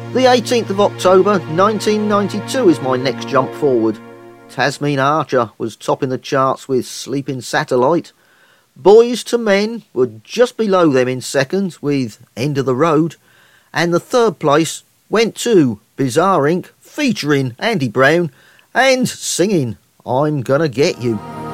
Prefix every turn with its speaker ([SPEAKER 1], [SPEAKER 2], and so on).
[SPEAKER 1] The 18th of October 1992 is my next jump forward. Tasmin Archer was topping the charts with Sleeping Satellite. Boys to Men were just below them in second with End of the Road. And the third place went to Bizarre Inc. featuring Andy Brown and singing I'm Gonna Get You.